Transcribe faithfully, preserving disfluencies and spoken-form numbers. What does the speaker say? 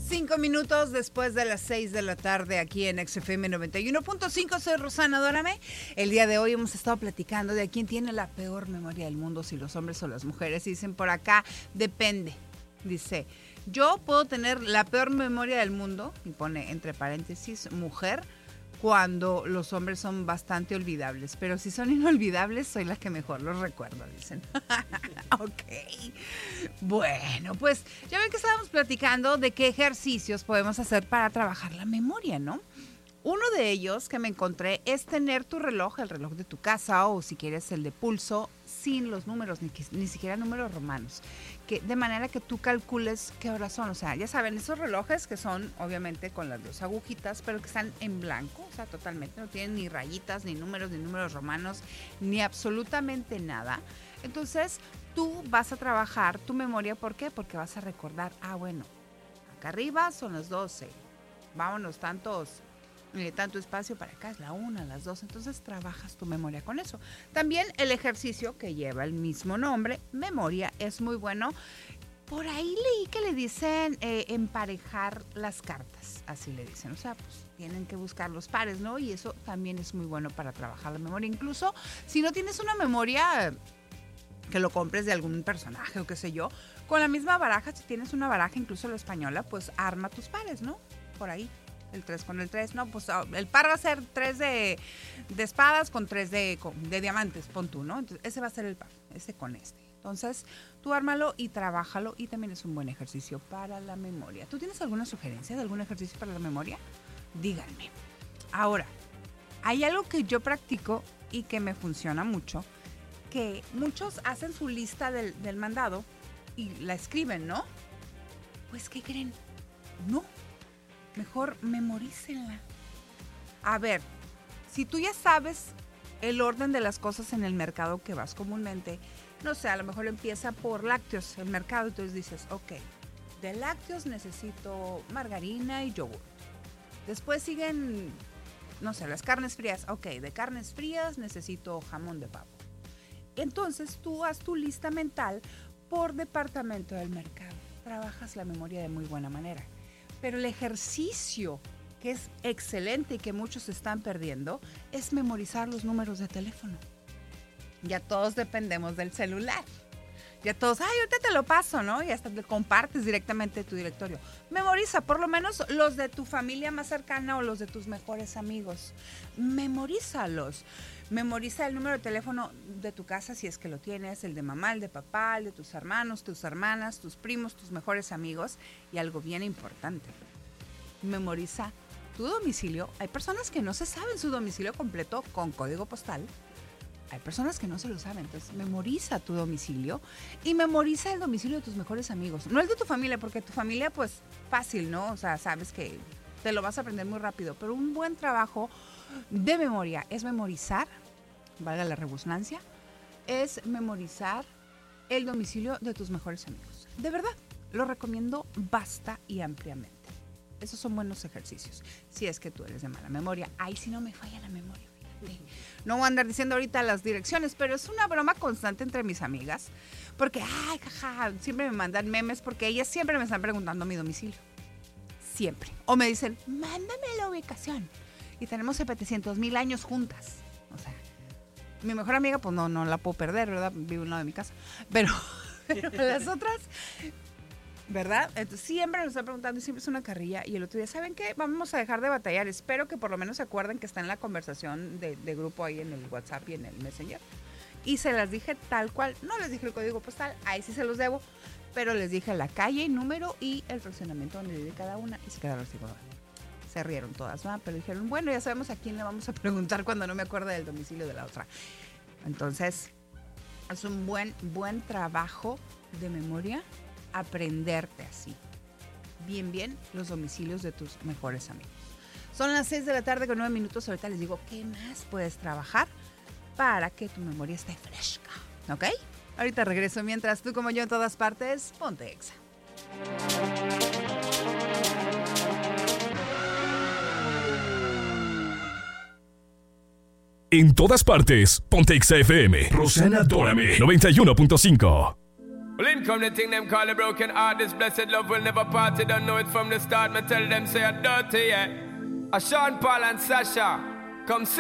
Cinco minutos después de las seis de la tarde aquí en X F M noventa y uno punto cinco. Soy Rosana Dórame. El día de hoy hemos estado platicando de quién tiene la peor memoria del mundo, si los hombres o las mujeres. Y dicen por acá, depende. Dice, yo puedo tener la peor memoria del mundo, y pone entre paréntesis, mujer, cuando los hombres son bastante olvidables. Pero si son inolvidables, soy la que mejor los recuerdo, dicen. Ok. Bueno, pues ya ven que estábamos platicando de qué ejercicios podemos hacer para trabajar la memoria, ¿no? Uno de ellos que me encontré es tener tu reloj, el reloj de tu casa, o si quieres el de pulso, sin los números, ni, ni siquiera números romanos, que de manera que tú calcules qué horas son. O sea, ya saben, esos relojes que son obviamente con las dos agujitas, pero que están en blanco, o sea, totalmente, no tienen ni rayitas, ni números, ni números romanos, ni absolutamente nada. Entonces, tú vas a trabajar tu memoria, ¿por qué? Porque vas a recordar, ah, bueno, acá arriba son las doce, vámonos tantos... Eh, tanto espacio para acá, es la una, las dos, entonces trabajas tu memoria con eso. También el ejercicio que lleva el mismo nombre, memoria, es muy bueno. Por ahí leí que le dicen eh, emparejar las cartas, así le dicen, o sea, pues tienen que buscar los pares, ¿no? Y eso también es muy bueno para trabajar la memoria. Incluso si no tienes una memoria que lo compres de algún personaje o qué sé yo, con la misma baraja, si tienes una baraja, incluso la española, pues arma tus pares, ¿no? Por ahí. El tres con el tres, no, pues el par va a ser tres de, de espadas con tres de, de diamantes, pon tú, ¿no? Entonces, ese va a ser el par, ese con este. Entonces, tú ármalo y trabájalo y también es un buen ejercicio para la memoria. ¿Tú tienes alguna sugerencia de algún ejercicio para la memoria? Díganme. Ahora, hay algo que yo practico y que me funciona mucho, que muchos hacen su lista del, del mandado y la escriben, ¿no? Pues, ¿qué creen? No. Mejor memorícenla. A ver, si tú ya sabes el orden de las cosas en el mercado que vas comúnmente, no sé, a lo mejor empieza por lácteos el mercado, entonces dices, ok, de lácteos necesito margarina y yogur. Después siguen, no sé, las carnes frías. Ok, de carnes frías necesito jamón de pavo. Entonces tú haz tu lista mental por departamento del mercado. Trabajas la memoria de muy buena manera. Pero el ejercicio que es excelente y que muchos están perdiendo es memorizar los números de teléfono. Ya todos dependemos del celular. Ya todos, ay, ahorita te lo paso, ¿no? Y hasta te compartes directamente tu directorio. Memoriza por lo menos los de tu familia más cercana o los de tus mejores amigos. Memorízalos. Memoriza el número de teléfono de tu casa si es que lo tienes, el de mamá, el de papá, el de tus hermanos, tus hermanas, tus primos, tus mejores amigos. Y algo bien importante, memoriza tu domicilio. Hay personas que no se saben su domicilio completo con código postal. Hay personas que no se lo saben, entonces memoriza tu domicilio y memoriza el domicilio de tus mejores amigos. No el de tu familia, porque tu familia pues fácil, ¿no? O sea, sabes que te lo vas a aprender muy rápido, pero un buen trabajo de memoria es memorizar, valga la redundancia, es memorizar el domicilio de tus mejores amigos. De verdad, lo recomiendo basta y ampliamente. Esos son buenos ejercicios. Si es que tú eres de mala memoria, ahí sí no me falla la memoria. No voy a andar diciendo ahorita las direcciones, pero es una broma constante entre mis amigas, porque, ay, jaja, siempre me mandan memes porque ellas siempre me están preguntando mi domicilio. Siempre. O me dicen, mándame la ubicación. Y tenemos setecientos mil años juntas. O sea, mi mejor amiga, pues no, no la puedo perder, ¿verdad? Vive a un lado de mi casa. Pero, pero las otras, ¿verdad? Entonces siempre nos están preguntando y siempre es una carrilla. Y el otro día, ¿saben qué? Vamos a dejar de batallar. Espero que por lo menos se acuerden que está en la conversación de, de grupo ahí en el WhatsApp y en el Messenger. Y se las dije tal cual. No les dije el código postal, ahí sí se los debo. Pero les dije la calle, número y el fraccionamiento donde vive cada una. Y se quedaron así como... Se rieron todas, ¿no? Pero dijeron, bueno, ya sabemos a quién le vamos a preguntar cuando no me acuerde del domicilio de la otra. Entonces, es un buen, buen trabajo de memoria aprenderte así, bien, bien, los domicilios de tus mejores amigos. Son las seis de la tarde con nueve minutos. Ahorita les digo qué más puedes trabajar para que tu memoria esté fresca, ¿ok? Ahorita regreso. Mientras tú, como yo, en todas partes, ponte Exa. En todas partes, ponte Exa F M. Rosana Dórame, noventa y uno punto cinco. Well, in come the thing them call a broken heart. This blessed love will never part. They don't know it from the start. Me tell them say I'm dirty, yeah. A Sean Paul and Sasha, come see.